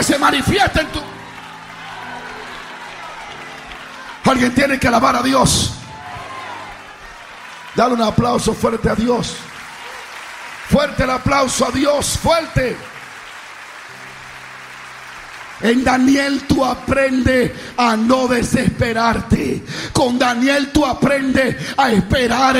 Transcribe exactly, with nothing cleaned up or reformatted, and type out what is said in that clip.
que se manifieste en tu... Alguien tiene que alabar a Dios. Dale un aplauso fuerte a Dios. Fuerte el aplauso a Dios, fuerte. En Daniel tú aprendes a no desesperarte. Con Daniel tú aprendes a esperar